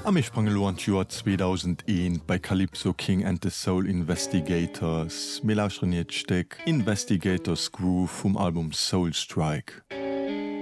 Am ich sprang lo an Joer 2001 bei Calypso King and the Soul Investigators, Melauschreniert Steck Investigators Groove vom Album Soul Strike.